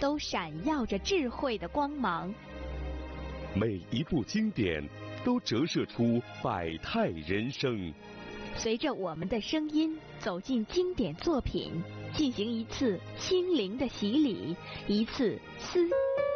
都闪耀着智慧的光芒。 每一部经典都折射出百态人生。 随着我们的声音走进经典作品，进行一次心灵的洗礼，一次思。